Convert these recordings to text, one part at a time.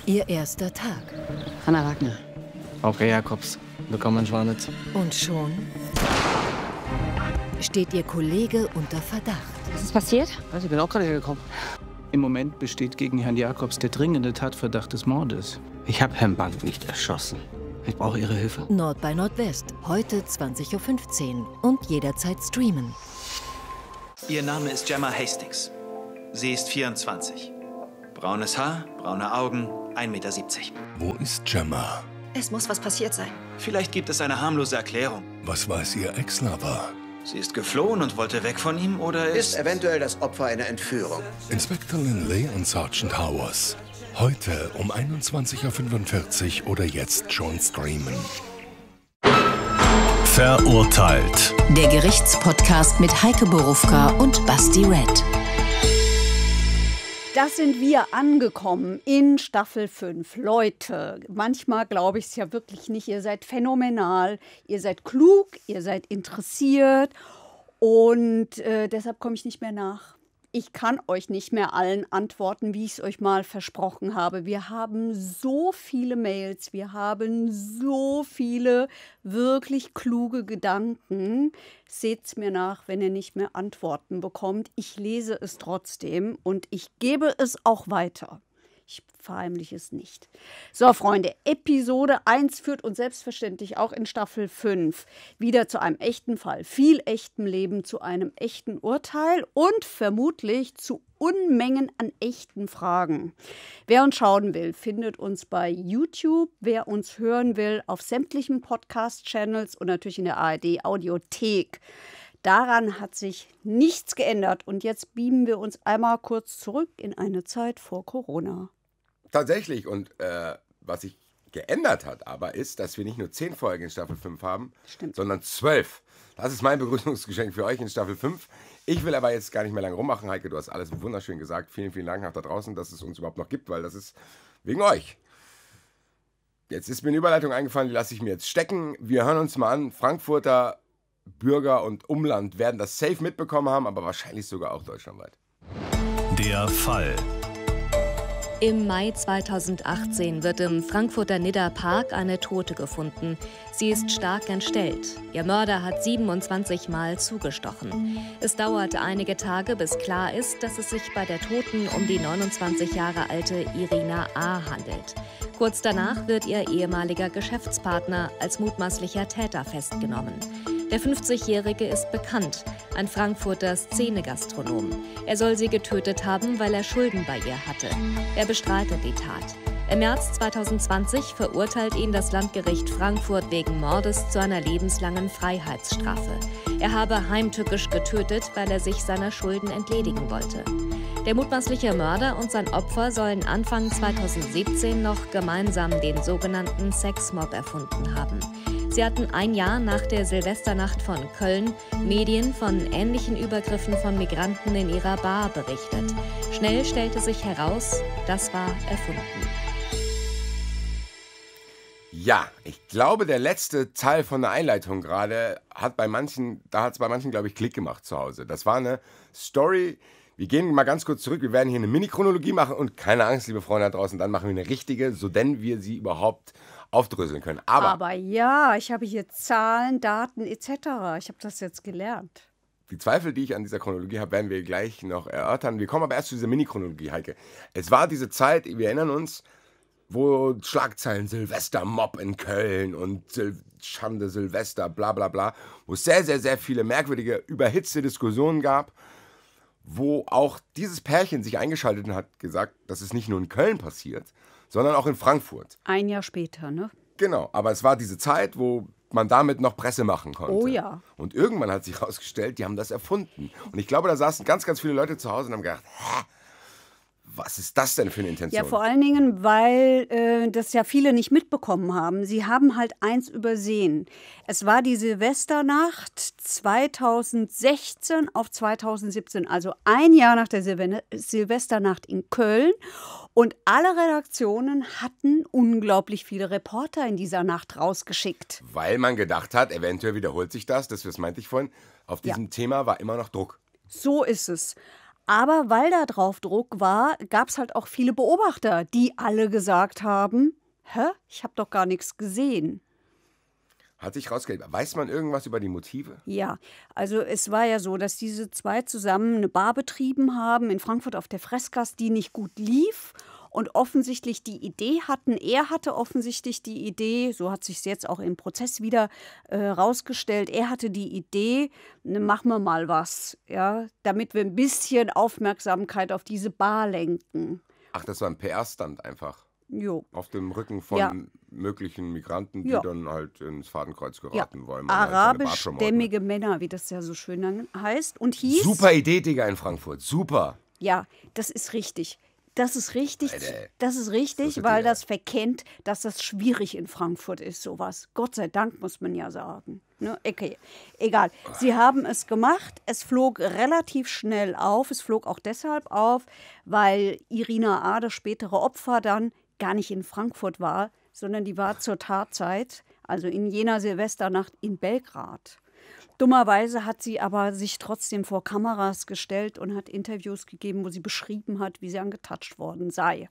Ihr erster Tag. Hanna Wagner. Frauke Jakobs. Willkommen in Schwanitz. Und schon steht Ihr Kollege unter Verdacht. Was ist passiert? Ich bin auch gerade hergekommen. Im Moment besteht gegen Herrn Jakobs der dringende Tatverdacht des Mordes. Ich habe Herrn Bank nicht erschossen. Ich brauche Ihre Hilfe. Nord bei Nordwest. Heute 20:15 Uhr und jederzeit streamen. Ihr Name ist Gemma Hastings. Sie ist 24. Braunes Haar, braune Augen, 1,70 Meter. Wo ist Gemma? Es muss was passiert sein. Vielleicht gibt es eine harmlose Erklärung. Was weiß Ihr Ex-Lover? Sie ist geflohen und wollte weg von ihm oder Ist eventuell das Opfer einer Entführung. Inspektor Lindley und Sergeant Howers. Heute um 21:45 Uhr oder jetzt schon streamen. Verurteilt. Der Gerichtspodcast mit Heike Borufka und Basti Red. Das sind wir angekommen in Staffel 5. Leute, manchmal glaube ich es ja wirklich nicht. Ihr seid phänomenal, ihr seid klug, ihr seid interessiert und deshalb komme ich nicht mehr nach. Ich kann euch nicht mehr allen antworten, wie ich es euch mal versprochen habe. Wir haben so viele Mails, wir haben so viele wirklich kluge Gedanken. Seht's mir nach, wenn ihr nicht mehr Antworten bekommt. Ich lese es trotzdem und ich gebe es auch weiter. Ich verheimliche es nicht. So, Freunde, Episode 1 führt uns selbstverständlich auch in Staffel 5 wieder zu einem echten Fall. Viel echtem Leben, zu einem echten Urteil und vermutlich zu Unmengen an echten Fragen. Wer uns schauen will, findet uns bei YouTube. Wer uns hören will, auf sämtlichen Podcast-Channels und natürlich in der ARD-Audiothek. Daran hat sich nichts geändert. Und jetzt beamen wir uns einmal kurz zurück in eine Zeit vor Corona. Tatsächlich. Und was sich geändert hat aber ist, dass wir nicht nur 10 Folgen in Staffel 5 haben, sondern 12. Das ist mein Begrüßungsgeschenk für euch in Staffel 5. Ich will aber jetzt gar nicht mehr lange rummachen. Heike, du hast alles wunderschön gesagt. Vielen, vielen Dank nach da draußen, dass es uns überhaupt noch gibt, weil das ist wegen euch. Jetzt ist mir eine Überleitung eingefallen, die lasse ich mir jetzt stecken. Wir hören uns mal an. Frankfurter Bürger und Umland werden das safe mitbekommen haben, aber wahrscheinlich sogar auch deutschlandweit. Der Fall. Im Mai 2018 wird im Frankfurter Nidda Park eine Tote gefunden. Sie ist stark entstellt. Ihr Mörder hat 27 Mal zugestochen. Es dauert einige Tage, bis klar ist, dass es sich bei der Toten um die 29 Jahre alte Irina A. handelt. Kurz danach wird ihr ehemaliger Geschäftspartner als mutmaßlicher Täter festgenommen. Der 50-Jährige ist bekannt, ein Frankfurter Szene-Gastronom. Er soll sie getötet haben, weil er Schulden bei ihr hatte. Er bestreitet die Tat. Im März 2020 verurteilt ihn das Landgericht Frankfurt wegen Mordes zu einer lebenslangen Freiheitsstrafe. Er habe heimtückisch getötet, weil er sich seiner Schulden entledigen wollte. Der mutmaßliche Mörder und sein Opfer sollen Anfang 2017 noch gemeinsam den sogenannten Sexmob erfunden haben. Sie hatten ein Jahr nach der Silvesternacht von Köln Medien von ähnlichen Übergriffen von Migranten in ihrer Bar berichtet. Schnell stellte sich heraus, das war erfunden. Ja, ich glaube, der letzte Teil von der Einleitung gerade hat es bei manchen, glaube ich, Klick gemacht zu Hause. Das war eine Story. Wir gehen mal ganz kurz zurück. Wir werden hier eine Mini-Chronologie machen und keine Angst, liebe Freunde da draußen, dann machen wir eine richtige, so denn wir sie überhaupt aufdröseln können. Aber ja, ich habe hier Zahlen, Daten etc. Ich habe das jetzt gelernt. Die Zweifel, die ich an dieser Chronologie habe, werden wir gleich noch erörtern. Wir kommen aber erst zu dieser Mini-Chronologie, Heike. Es war diese Zeit, wir erinnern uns, wo Schlagzeilen Silvestermob in Köln und Schande Silvester, bla bla bla, wo es sehr, sehr, sehr viele merkwürdige, überhitzte Diskussionen gab, wo auch dieses Pärchen sich eingeschaltet hat, gesagt, dass es nicht nur in Köln passiert, sondern auch in Frankfurt. Ein Jahr später, ne? Genau, aber es war diese Zeit, wo man damit noch Presse machen konnte. Oh ja. Und irgendwann hat sich herausgestellt, die haben das erfunden. Und ich glaube, da saßen ganz, ganz viele Leute zu Hause und haben gedacht, was ist das denn für eine Intention? Ja, vor allen Dingen, weil das ja viele nicht mitbekommen haben. Sie haben halt eins übersehen. Es war die Silvesternacht 2016 auf 2017, also ein Jahr nach der Silvesternacht in Köln. Und alle Redaktionen hatten unglaublich viele Reporter in dieser Nacht rausgeschickt. Weil man gedacht hat, eventuell wiederholt sich das meinte ich vorhin, auf diesem Thema war immer noch Druck. So ist es. Aber weil da drauf Druck war, gab es halt auch viele Beobachter, die alle gesagt haben, ich habe doch gar nichts gesehen. Hat sich rausgestellt. Weiß man irgendwas über die Motive? Ja, also es war ja so, dass diese zwei zusammen eine Bar betrieben haben in Frankfurt auf der Fressgasse, die nicht gut lief. Und offensichtlich die Idee hatten, er hatte offensichtlich die Idee, so hat sich es jetzt auch im Prozess wieder rausgestellt, er hatte die Idee, machen wir mal was, ja, damit wir ein bisschen Aufmerksamkeit auf diese Bar lenken. Ach, das war ein PR-Stunt einfach. Jo. Auf dem Rücken von möglichen Migranten, die dann halt ins Fadenkreuz geraten wollen. Arabischstämmige Männer, wie das ja so schön dann heißt. Und hieß. Super Idee, Digga, in Frankfurt. Super. Ja, das ist richtig. Das ist richtig, weil das verkennt, dass das schwierig in Frankfurt ist, sowas. Gott sei Dank, muss man ja sagen. Ne? Okay, egal. Sie haben es gemacht. Es flog relativ schnell auf. Es flog auch deshalb auf, weil Irina A., das spätere Opfer, dann gar nicht in Frankfurt war, sondern die war zur Tatzeit, also in jener Silvesternacht in Belgrad. Dummerweise hat sie aber sich trotzdem vor Kameras gestellt und hat Interviews gegeben, wo sie beschrieben hat, wie sie angetatscht worden sei.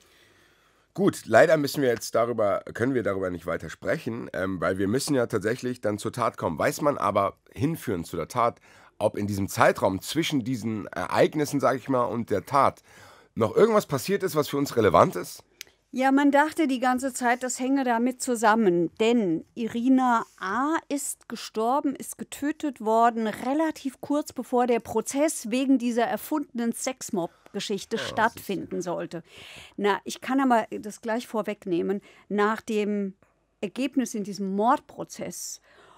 Gut, leider können wir darüber nicht weiter sprechen, weil wir müssen ja tatsächlich dann zur Tat kommen. Weiß man aber hinführend zu der Tat, ob in diesem Zeitraum zwischen diesen Ereignissen, sage ich mal, und der Tat noch irgendwas passiert ist, was für uns relevant ist? Ja, man dachte die ganze Zeit, das hänge damit zusammen, denn Irina A. ist gestorben, ist getötet worden, relativ kurz bevor der Prozess wegen dieser erfundenen Sexmob-Geschichte stattfinden sollte. Na, ich kann aber das gleich vorwegnehmen, nach dem Ergebnis in diesem Mordprozess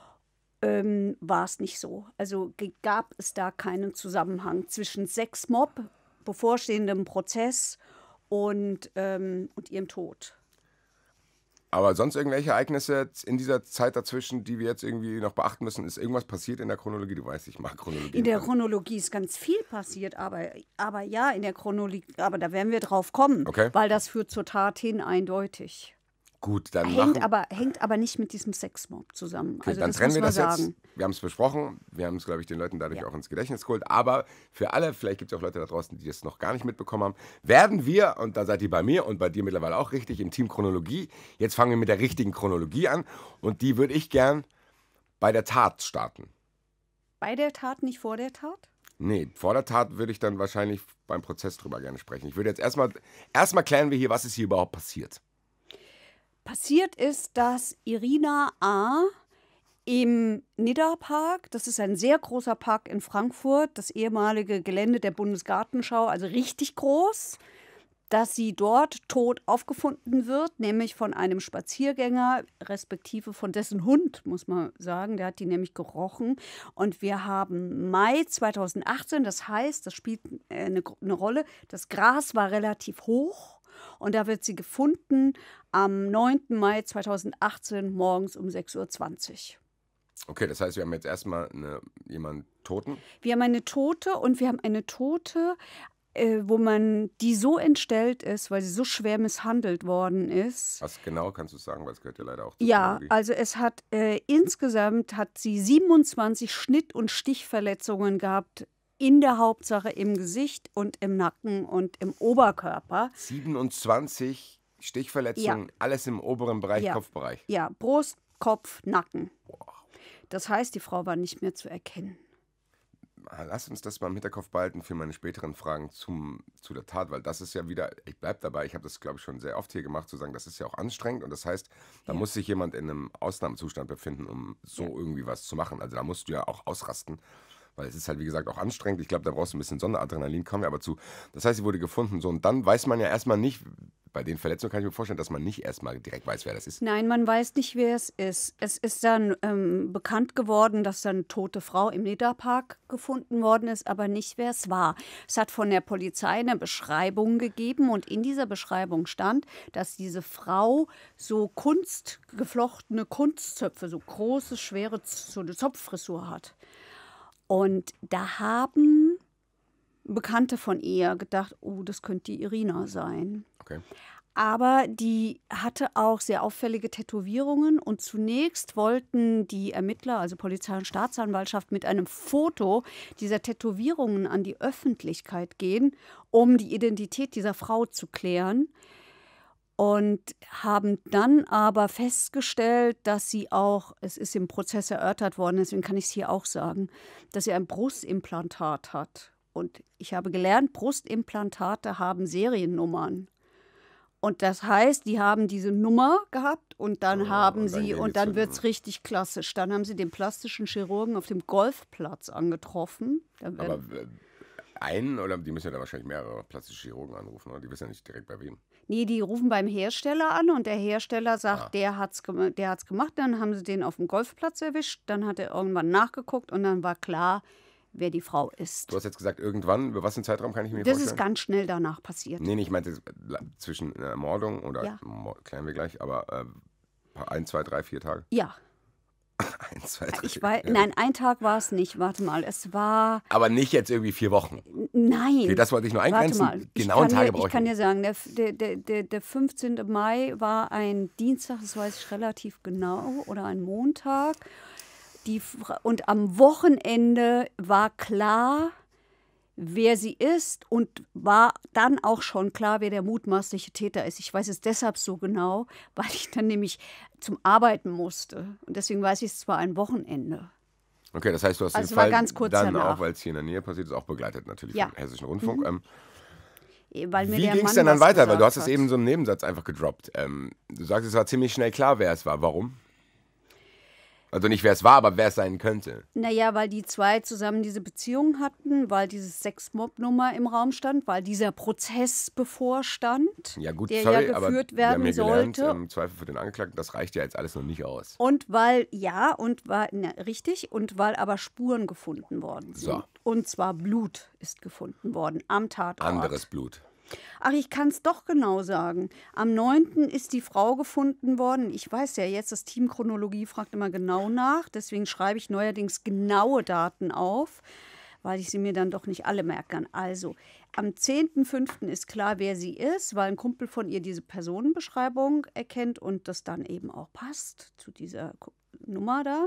war es nicht so. Also gab es da keinen Zusammenhang zwischen Sexmob, bevorstehendem Prozess und ihrem Tod. Aber sonst irgendwelche Ereignisse in dieser Zeit dazwischen, die wir jetzt irgendwie noch beachten müssen? Ist irgendwas passiert in der Chronologie? Du weißt, ich mag Chronologie. In der Chronologie ist ganz viel passiert, aber ja, in der Chronologie, aber da werden wir drauf kommen, weil das führt zur Tat hin eindeutig. Gut, dann hängt aber nicht mit diesem Sexmob zusammen. Okay, also dann das trennen wir das sagen. jetzt. Wir haben es besprochen. Wir haben es, glaube ich, den Leuten dadurch auch ins Gedächtnis geholt. Aber für alle, vielleicht gibt es auch Leute da draußen, die das noch gar nicht mitbekommen haben, werden wir, und da seid ihr bei mir und bei dir mittlerweile auch richtig, im Team Chronologie. Jetzt fangen wir mit der richtigen Chronologie an. Und die würde ich gern bei der Tat starten. Bei der Tat, nicht vor der Tat? Nee, vor der Tat würde ich dann wahrscheinlich beim Prozess drüber gerne sprechen. Ich würde jetzt erstmal klären wir hier, was ist hier überhaupt passiert. Passiert ist, dass Irina A. im Nidda-Park, das ist ein sehr großer Park in Frankfurt, das ehemalige Gelände der Bundesgartenschau, also richtig groß, dass sie dort tot aufgefunden wird, nämlich von einem Spaziergänger, respektive von dessen Hund, muss man sagen. Der hat die nämlich gerochen. Und wir haben Mai 2018, das heißt, das spielt eine Rolle, das Gras war relativ hoch. Und da wird sie gefunden am 9. Mai 2018 morgens um 6:20 Uhr. Okay, das heißt, wir haben jetzt erstmal jemanden Toten? Wir haben eine Tote und wir haben eine Tote, die so entstellt ist, weil sie so schwer misshandelt worden ist. Was genau kannst du sagen, weil es gehört ja leider auch zur Chronologie. Also es hat insgesamt hat sie 27 Schnitt- und Stichverletzungen gehabt. In der Hauptsache im Gesicht und im Nacken und im Oberkörper. 27 Stichverletzungen, alles im oberen Bereich, Kopfbereich. Ja, Brust, Kopf, Nacken. Wow. Das heißt, die Frau war nicht mehr zu erkennen. Lass uns das mal im Hinterkopf behalten für meine späteren Fragen zu der Tat, weil das ist ja wieder, ich bleibe dabei, ich habe das, glaube ich, schon sehr oft hier gemacht, zu sagen, das ist ja auch anstrengend und das heißt, da muss sich jemand in einem Ausnahmezustand befinden, um so irgendwie was zu machen. Also da musst du ja auch ausrasten. Weil es ist halt, wie gesagt, auch anstrengend. Ich glaube, da brauchst du ein bisschen Sonderadrenalin, kommen wir aber zu. Das heißt, sie wurde gefunden. So, und dann weiß man ja erstmal nicht, bei den Verletzungen kann ich mir vorstellen, dass man nicht erstmal direkt weiß, wer das ist. Nein, man weiß nicht, wer es ist. Es ist dann bekannt geworden, dass dann eine tote Frau im Nidda-Park gefunden worden ist, aber nicht, wer es war. Es hat von der Polizei eine Beschreibung gegeben und in dieser Beschreibung stand, dass diese Frau so geflochtene Kunstzöpfe, so große, schwere, so eine Zopffrisur hat. Und da haben Bekannte von ihr gedacht, oh, das könnte die Irina sein. Okay. Aber die hatte auch sehr auffällige Tätowierungen und zunächst wollten die Ermittler, also Polizei und Staatsanwaltschaft, mit einem Foto dieser Tätowierungen an die Öffentlichkeit gehen, um die Identität dieser Frau zu klären. Und haben dann aber festgestellt, dass sie auch, es ist im Prozess erörtert worden, deswegen kann ich es hier auch sagen, dass sie ein Brustimplantat hat. Und ich habe gelernt, Brustimplantate haben Seriennummern. Und das heißt, die haben diese Nummer gehabt und dann dann wird es richtig klassisch. Dann haben sie den plastischen Chirurgen auf dem Golfplatz angetroffen. Aber einen oder die müssen ja da wahrscheinlich mehrere plastische Chirurgen anrufen, oder? Die wissen ja nicht direkt bei wem. Nee, die rufen beim Hersteller an und der Hersteller sagt, der hat's gemacht. Dann haben sie den auf dem Golfplatz erwischt. Dann hat er irgendwann nachgeguckt und dann war klar, wer die Frau ist. Du hast jetzt gesagt, irgendwann, über was für einen Zeitraum kann ich mir das vorstellen? Das ist ganz schnell danach passiert. Nee, ich meinte zwischen Ermordung oder, klären wir gleich, aber 1, 2, 3, 4 Tage? Ja. 1, 2, 3, 4 Tage. Nein, ein Tag war es nicht. Warte mal, es war... Aber nicht jetzt irgendwie 4 Wochen? Nein. Okay, das wollte ich nur eingrenzen. Warte mal. Genauen Tage brauche ich. Ich kann dir sagen, der 15. Mai war ein Dienstag, das weiß ich relativ genau, oder ein Montag. Und am Wochenende war klar, wer sie ist und war dann auch schon klar, wer der mutmaßliche Täter ist. Ich weiß es deshalb so genau, weil ich dann nämlich zum Arbeiten musste. Und deswegen weiß ich, es war ein Wochenende. Okay, das heißt, du hast den war Fall ganz kurz dann danach. auch, weil es hier in der Nähe passiert ist, auch begleitet natürlich vom Hessischen Rundfunk. Wie ging es denn dann weiter? Weil du hast es eben so einen Nebensatz einfach gedroppt. Du sagst, es war ziemlich schnell klar, wer es war. Warum? Also nicht, wer es war, aber wer es sein könnte. Naja, weil die zwei zusammen diese Beziehung hatten, weil diese Sexmob-Nummer im Raum stand, weil dieser Prozess bevorstand, ja, gut, der sorry, ja geführt aber werden wir haben ja sollte. Gelernt, im Zweifel für den Angeklagten, das reicht ja jetzt alles noch nicht aus. Und weil aber Spuren gefunden worden sind. So. Und zwar Blut ist gefunden worden am Tatort. Anderes Blut. Ach, ich kann es doch genau sagen. Am 9. ist die Frau gefunden worden. Ich weiß ja jetzt, das Team Chronologie fragt immer genau nach. Deswegen schreibe ich neuerdings genaue Daten auf, weil ich sie mir dann doch nicht alle merken kann. Also, am 10.05. ist klar, wer sie ist, weil ein Kumpel von ihr diese Personenbeschreibung erkennt und das dann eben auch passt zu dieser Nummer da.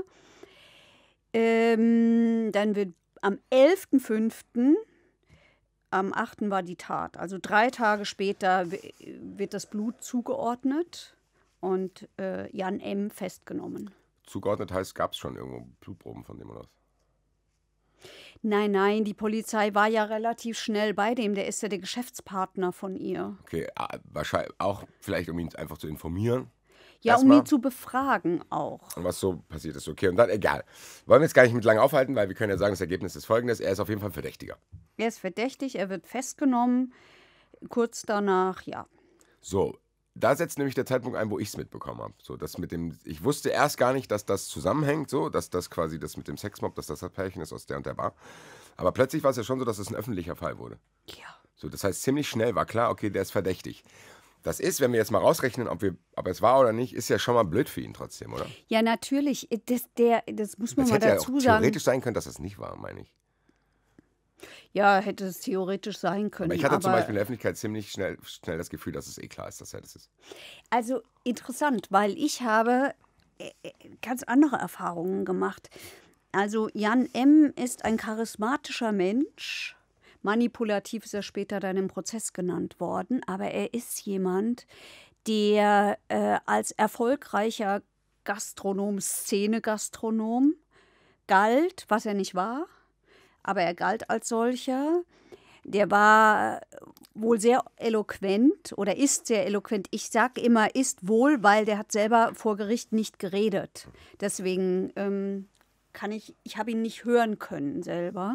Dann wird am 11.05. Am 8. war die Tat. Also 3 Tage später wird das Blut zugeordnet und Jan M. festgenommen. Zugeordnet heißt, gab es schon irgendwo Blutproben von dem oder was? Nein, die Polizei war ja relativ schnell bei dem. Der ist ja der Geschäftspartner von ihr. Okay, wahrscheinlich auch vielleicht, um ihn einfach zu informieren. Ja, um ihn zu befragen auch. Und was so passiert ist, okay. Und dann, egal. Wollen wir jetzt gar nicht mit lang aufhalten, weil wir können ja sagen, das Ergebnis ist folgendes. Er ist auf jeden Fall Verdächtiger. Er ist verdächtig, er wird festgenommen. Kurz danach, ja. So, da setzt nämlich der Zeitpunkt ein, wo ich es mitbekommen habe. So, das mit dem, ich wusste erst gar nicht, dass das zusammenhängt, so, dass das quasi das mit dem Sexmob, dass das Pärchen ist aus der und der Bar. Aber plötzlich war es ja schon so, dass es ein öffentlicher Fall wurde. Ja. So, das heißt, ziemlich schnell war klar, okay, der ist verdächtig. Das ist, wenn wir jetzt mal rausrechnen, ob es war oder nicht, ist ja schon mal blöd für ihn trotzdem, oder? Ja, natürlich. Das muss man das mal dazu sagen. Es hätte ja auch theoretisch sein können, dass das nicht war, meine ich. Ja, hätte es theoretisch sein können. Aber ich hatte zum Beispiel in der Öffentlichkeit ziemlich schnell das Gefühl, dass es klar ist, dass er das ist. Also interessant, weil ich habe ganz andere Erfahrungen gemacht. Also Jan M. ist ein charismatischer Mensch. Manipulativ ist er später dann im Prozess genannt worden. Aber er ist jemand, der als erfolgreicher Szenegastronom galt, was er nicht war. Aber er galt als solcher. Der war wohl sehr eloquent oder ist sehr eloquent. Ich sage immer, ist wohl, weil der hat selber vor Gericht nicht geredet. Deswegen ich habe ihn nicht hören können selber.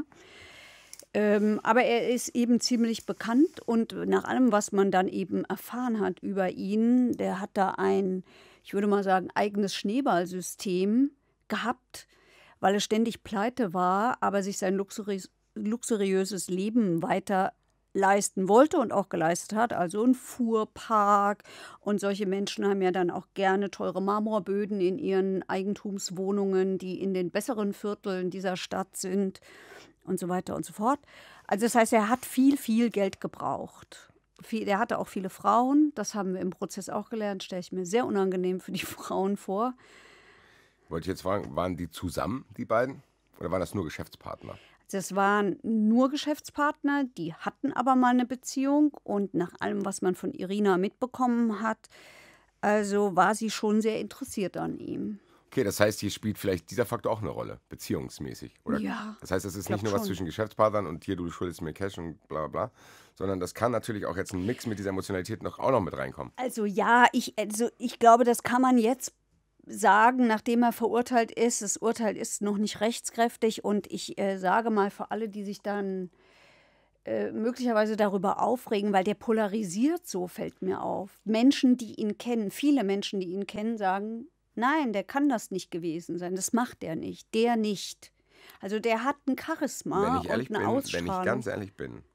Aber er ist eben ziemlich bekannt und nach allem, was man dann eben erfahren hat über ihn, der hat da ein, ich würde mal sagen, eigenes Schneeballsystem gehabt, weil er ständig pleite war, aber sich sein luxuriöses Leben weiter leisten wollte und auch geleistet hat. Also ein Fuhrpark und solche Menschen haben ja dann auch gerne teure Marmorböden in ihren Eigentumswohnungen, die in den besseren Vierteln dieser Stadt sind und so weiter und so fort. Also das heißt, er hat viel, viel Geld gebraucht der hatte auch viele Frauen. Das haben wir im Prozess auch gelernt. Stelle ich mir sehr unangenehm für die Frauen vor. Wollte ich jetzt fragen, waren die zusammen, die beiden? Oder waren das nur Geschäftspartner? Das waren nur Geschäftspartner, die hatten aber mal eine Beziehung. Und nach allem, was man von Irina mitbekommen hat, also war sie schon sehr interessiert an ihm. Okay, das heißt, hier spielt vielleicht dieser Faktor auch eine Rolle, beziehungsmäßig, oder? Ja. Das heißt, das ist nicht nur was zwischen Geschäftspartnern und hier, du schuldest mir Cash und bla bla bla, sondern das kann natürlich auch jetzt ein Mix mit dieser Emotionalität auch noch mit reinkommen. Also ja, ich glaube, das kann man jetzt sagen, nachdem er verurteilt ist. Das Urteil ist noch nicht rechtskräftig und ich sage mal für alle, die sich dann möglicherweise darüber aufregen, weil der polarisiert so, fällt mir auf. Menschen, die ihn kennen, viele Menschen, die ihn kennen, sagen, nein, der kann das nicht gewesen sein, das macht er nicht, der nicht. Also der hat ein Charisma und eine Ausstrahlung. Wenn ich ganz ehrlich bin,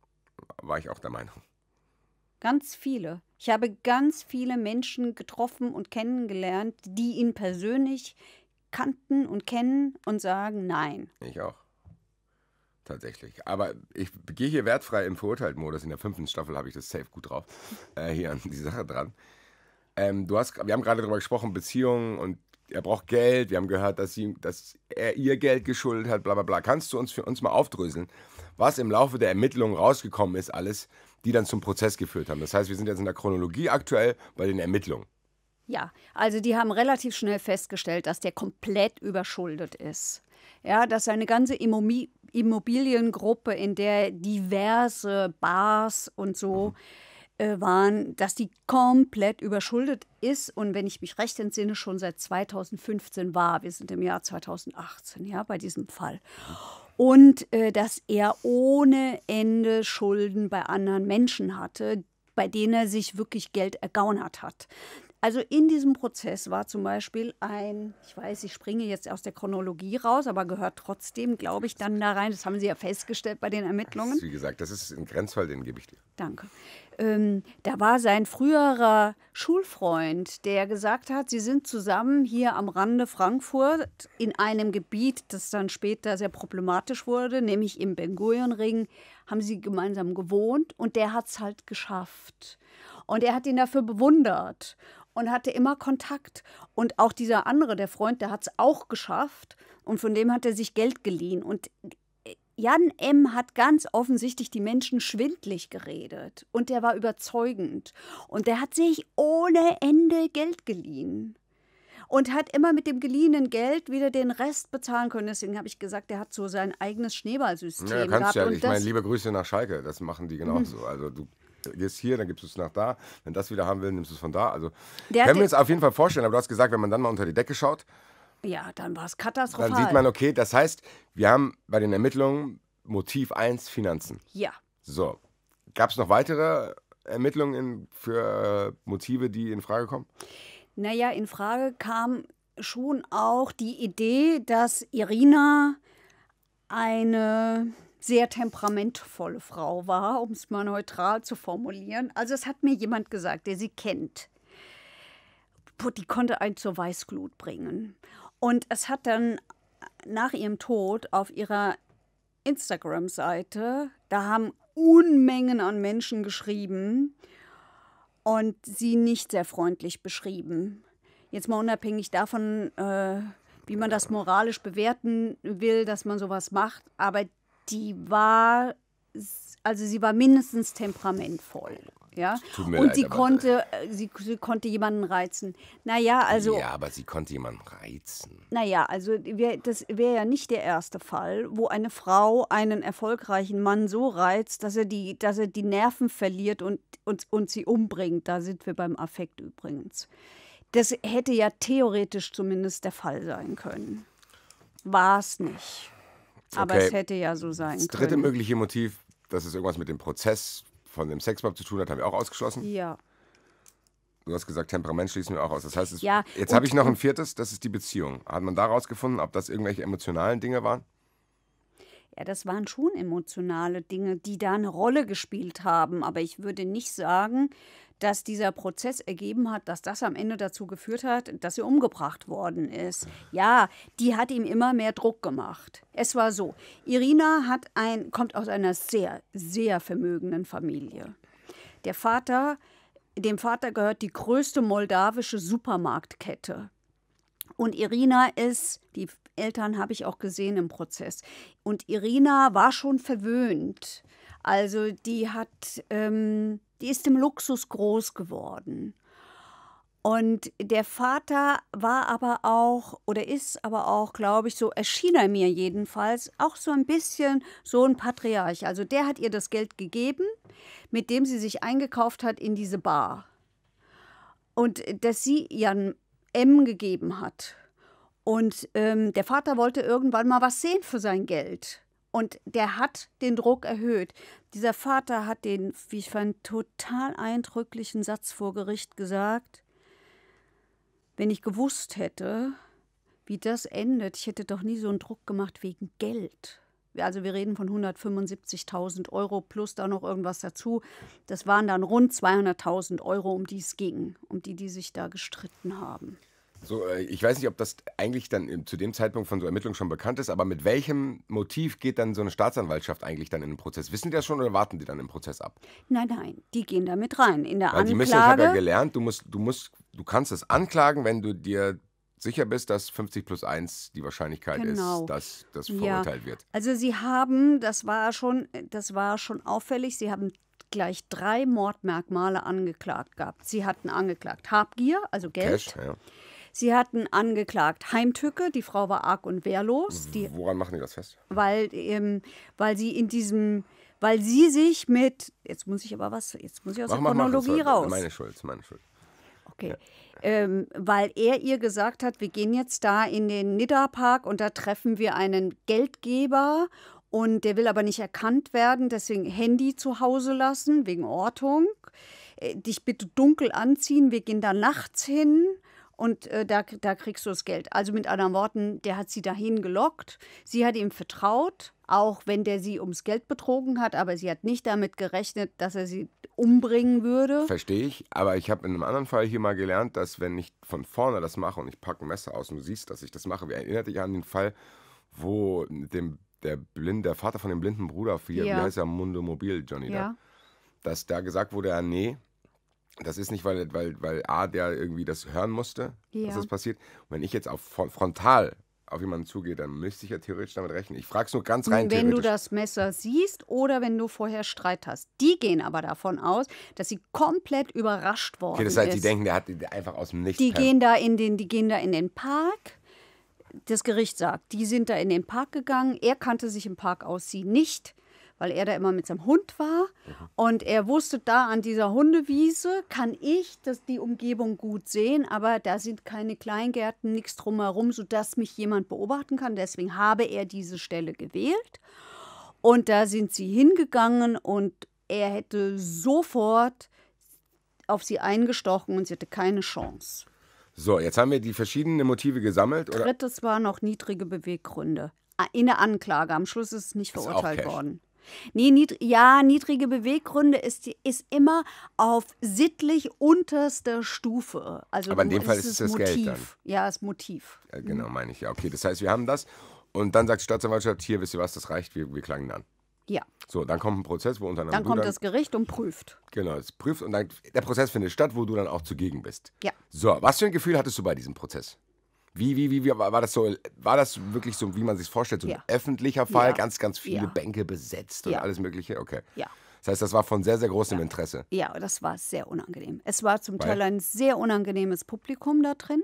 war ich auch der Meinung. Ganz viele. Ich habe ganz viele Menschen getroffen und kennengelernt, die ihn persönlich kannten und kennen und sagen, nein. Ich auch. Tatsächlich. Aber ich gehe hier wertfrei im Verurteilt-Modus. In der 5. Staffel habe ich das safe gut drauf. Hier an die Sache dran. Wir haben gerade darüber gesprochen, Beziehungen und er braucht Geld. Wir haben gehört, dass er ihr Geld geschuldet hat, bla bla bla. Kannst du für uns mal aufdröseln, was im Laufe der Ermittlungen rausgekommen ist, alles, die dann zum Prozess geführt haben? Das heißt, wir sind jetzt in der Chronologie aktuell bei den Ermittlungen. Ja, also die haben relativ schnell festgestellt, dass der komplett überschuldet ist. Ja, dass seine ganze Immobiliengruppe, in der diverse Bars und so waren, dass die komplett überschuldet ist und wenn ich mich recht entsinne, schon seit 2015 war. Wir sind im Jahr 2018, ja, bei diesem Fall. Und dass er ohne Ende Schulden bei anderen Menschen hatte, bei denen er sich wirklich Geld ergaunert hat. Also in diesem Prozess war zum Beispiel ich weiß, ich springe jetzt aus der Chronologie raus, aber gehört trotzdem, glaube ich, dann da rein. Das haben Sie ja festgestellt bei den Ermittlungen. Wie gesagt, das ist ein Grenzfall, den gebe ich dir. Danke. Da war sein früherer Schulfreund, der gesagt hat, sie sind zusammen hier am Rande Frankfurt in einem Gebiet, das dann später sehr problematisch wurde, nämlich im Ben-Gurion-Ring, haben sie gemeinsam gewohnt und der hat es halt geschafft. Und er hat ihn dafür bewundert und hatte immer Kontakt. Und auch dieser andere, der Freund, der hat es auch geschafft und von dem hat er sich Geld geliehen. Und Jan M. hat ganz offensichtlich die Menschen schwindlig geredet und der war überzeugend. Und der hat sich ohne Ende Geld geliehen und hat immer mit dem geliehenen Geld wieder den Rest bezahlen können. Deswegen habe ich gesagt, der hat so sein eigenes Schneeballsystem ja, gehabt. Ja, ich meine, liebe Grüße nach Schalke, das machen die genauso. Also du gehst hier, dann gibst du es nach da. Wenn das wieder haben will, nimmst du es von da. Also können wir uns auf jeden Fall vorstellen, aber du hast gesagt, wenn man dann mal unter die Decke schaut, ja, dann war es katastrophal. Dann sieht man, okay, das heißt, wir haben bei den Ermittlungen Motiv 1 Finanzen. Ja. So, gab es noch weitere Ermittlungen für Motive, die in Frage kommen? Naja, in Frage kam schon auch die Idee, dass Irina eine sehr temperamentvolle Frau war, um es mal neutral zu formulieren. Also es hat mir jemand gesagt, der sie kennt. Die konnte einen zur Weißglut bringen. Und es hat dann nach ihrem Tod auf ihrer Instagram-Seite, da haben Unmengen an Menschen geschrieben und sie nicht sehr freundlich beschrieben. Jetzt mal unabhängig davon, wie man das moralisch bewerten will, dass man sowas macht, aber sie war mindestens temperamentvoll. Ja? Und sie konnte jemanden reizen. Naja, also. Ja, aber sie konnte jemanden reizen. Naja, also das wäre ja nicht der erste Fall, wo eine Frau einen erfolgreichen Mann so reizt, dass er die Nerven verliert und sie umbringt. Da sind wir beim Affekt übrigens. Das hätte ja theoretisch zumindest der Fall sein können. War es nicht. Aber okay. Es hätte ja so sein können. Das dritte mögliche Motiv, dass es irgendwas mit dem Prozess von dem Sexmob zu tun hat, haben wir auch ausgeschlossen. Ja. Du hast gesagt, Temperament schließen wir auch aus. Das heißt, ja, jetzt habe ich noch ein viertes, das ist die Beziehung. Hat man da rausgefunden, ob das irgendwelche emotionalen Dinge waren? Ja, das waren schon emotionale Dinge, die da eine Rolle gespielt haben. Aber ich würde nicht sagen, dass dieser Prozess ergeben hat, dass das am Ende dazu geführt hat, dass sie umgebracht worden ist. Ja, die hat ihm immer mehr Druck gemacht. Es war so, Irina kommt aus einer sehr, sehr vermögenden Familie. Dem Vater gehört die größte moldawische Supermarktkette. Und Irina die Eltern habe ich auch gesehen im Prozess. Und Irina war schon verwöhnt. Also die ist im Luxus groß geworden. Und der Vater war aber auch, oder ist aber auch, glaube ich, so erschien er mir jedenfalls, auch so ein bisschen so ein Patriarch. Also der hat ihr das Geld gegeben, mit dem sie sich eingekauft hat in diese Bar. Und das sie Jan M. gegeben hat. Und der Vater wollte irgendwann mal was sehen für sein Geld. Und der hat den Druck erhöht. Dieser Vater hat den, wie ich fand, total eindrücklichen Satz vor Gericht gesagt: Wenn ich gewusst hätte, wie das endet, ich hätte doch nie so einen Druck gemacht wegen Geld. Also wir reden von 175.000 Euro plus da noch irgendwas dazu. Das waren dann rund 200.000 Euro, um die es ging, um die sich da gestritten haben. So, ich weiß nicht, ob das eigentlich dann zu dem Zeitpunkt von so Ermittlungen schon bekannt ist, aber mit welchem Motiv geht dann so eine Staatsanwaltschaft eigentlich dann in den Prozess? Wissen die das schon oder warten die dann im Prozess ab? Nein, die gehen da mit rein. In der Anklage. Ich habe ja gelernt, du kannst es anklagen, wenn du dir sicher bist, dass 50+1 die Wahrscheinlichkeit ist, dass das verurteilt wird. Also sie haben, das war schon auffällig, sie haben gleich 3 Mordmerkmale angeklagt gehabt. Sie hatten angeklagt Habgier, also Geld. Cash, ja. Sie hatten angeklagt Heimtücke, die Frau war arg und wehrlos. Woran machen die das fest? Weil sie sich mit, jetzt muss ich aus der Chronologie raus. Meine Schuld. Okay. Ja. Weil er ihr gesagt hat, wir gehen jetzt da in den Nidda-Park und da treffen wir einen Geldgeber und der will aber nicht erkannt werden, deswegen Handy zu Hause lassen, wegen Ortung. Dich bitte dunkel anziehen, wir gehen da nachts hin. Und da kriegst du das Geld. Also mit anderen Worten, der hat sie dahin gelockt. Sie hat ihm vertraut, auch wenn der sie ums Geld betrogen hat. Aber sie hat nicht damit gerechnet, dass er sie umbringen würde. Verstehe ich. Aber ich habe in einem anderen Fall hier mal gelernt, dass wenn ich von vorne das mache und ich packe ein Messer aus und du siehst, dass ich das mache, erinnert dich an den Fall, wo der Vater von dem blinden Bruder, wie heißt er, Mundo Mobil, Johnny, dass da gesagt wurde, nee, das ist nicht, weil A, der irgendwie das hören musste, dass das passiert. Und wenn ich jetzt frontal auf jemanden zugehe, dann müsste ich ja theoretisch damit rechnen. Ich frage es nur ganz rein theoretisch. Wenn du das Messer siehst oder wenn du vorher Streit hast. Die gehen aber davon aus, dass sie komplett überrascht worden ist. Das heißt, die denken, der hat einfach aus dem Nichts... Die gehen da in den Park. Das Gericht sagt, die sind da in den Park gegangen. Er kannte sich im Park aus, sie nicht, weil er da immer mit seinem Hund war. Und er wusste, da an dieser Hundewiese kann ich die Umgebung gut sehen, aber da sind keine Kleingärten, nichts drumherum, sodass mich jemand beobachten kann. Deswegen habe er diese Stelle gewählt. Und da sind sie hingegangen und er hätte sofort auf sie eingestochen und sie hatte keine Chance. So, jetzt haben wir die verschiedenen Motive gesammelt. Oder? Drittes war noch niedrige Beweggründe. In der Anklage. Am Schluss ist es nicht verurteilt worden. Nee, niedrige Beweggründe ist immer auf sittlich unterster Stufe. Also aber in dem Fall ist es das Motiv. Geld dann. Ja, das Motiv. Ja, genau, meine ich ja. Okay, das heißt, wir haben das und dann sagt die Staatsanwaltschaft, hier, wisst ihr was, das reicht, wir klagen an. Ja. So, dann kommt ein Prozess, wo unter anderem Dann kommt das Gericht und prüft. Genau, es prüft und dann, der Prozess findet statt, wo du dann auch zugegen bist. Ja. So, was für ein Gefühl hattest du bei diesem Prozess? Wie war das so? War das wirklich so, wie man sich vorstellt, so ein öffentlicher Fall, ganz viele Bänke besetzt und alles Mögliche? Okay. Ja. Das heißt, das war von sehr, sehr großem Interesse. Ja, das war sehr unangenehm. Es war zum Teil ein sehr unangenehmes Publikum da drin.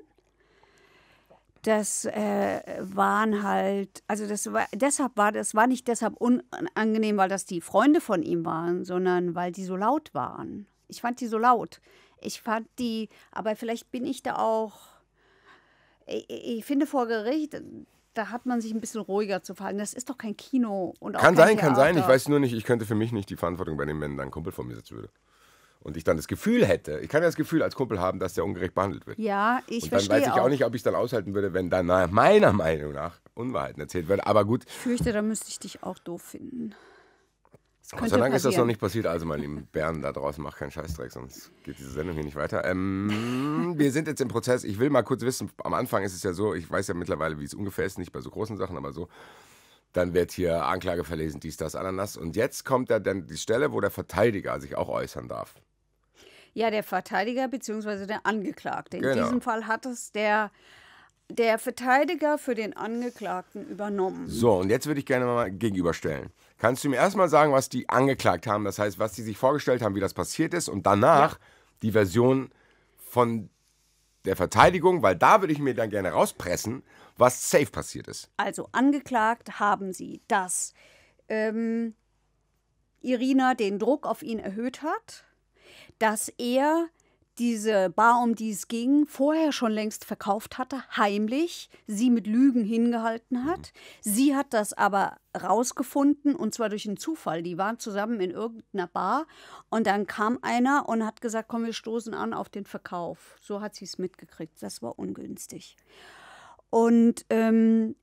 Das waren halt, also das war nicht deshalb unangenehm, weil das die Freunde von ihm waren, sondern weil die so laut waren. Ich fand die so laut. Aber vielleicht bin ich da auch. Ich finde, vor Gericht, da hat man sich ein bisschen ruhiger zu verhalten. Das ist doch kein Kino und auch kein Theater. Kann sein. Ich weiß nur nicht, ich könnte für mich nicht die Verantwortung übernehmen, wenn da ein Kumpel vor mir sitzen würde. Und ich dann das Gefühl hätte, ich kann ja das Gefühl als Kumpel haben, dass der ungerecht behandelt wird. Ja, ich verstehe auch. Und dann weiß ich auch nicht, ob ich es dann aushalten würde, wenn dann meiner Meinung nach Unwahrheiten erzählt wird. Aber gut. Ich fürchte, da müsste ich dich auch doof finden. Gott sei Dank ist das noch nicht passiert. Also, meine lieben Bären da draußen, macht keinen Scheißdreck, sonst geht diese Sendung hier nicht weiter. Wir sind jetzt im Prozess. Ich will mal kurz wissen, am Anfang ist es ja so, ich weiß ja mittlerweile, wie es ungefähr ist, nicht bei so großen Sachen, aber so. Dann wird hier Anklage verlesen, dies, das, Ananas. Und jetzt kommt dann die Stelle, wo der Verteidiger sich auch äußern darf. Ja, der Verteidiger bzw. der Angeklagte. In Genau. diesem Fall hat es der Verteidiger für den Angeklagten übernommen. So, und jetzt würde ich gerne mal gegenüberstellen. Kannst du mir erstmal sagen, was die angeklagt haben? Das heißt, was die sich vorgestellt haben, wie das passiert ist und danach die Version von der Verteidigung, weil da würde ich mir dann gerne rauspressen, was safe passiert ist. Also angeklagt haben sie, dass Irina den Druck auf ihn erhöht hat, dass er diese Bar, um die es ging, vorher schon längst verkauft hatte, heimlich, sie mit Lügen hingehalten hat. Sie hat das aber rausgefunden, und zwar durch einen Zufall. Die waren zusammen in irgendeiner Bar und dann kam einer und hat gesagt, komm, wir stoßen an auf den Verkauf. So hat sie es mitgekriegt. Das war ungünstig. Und der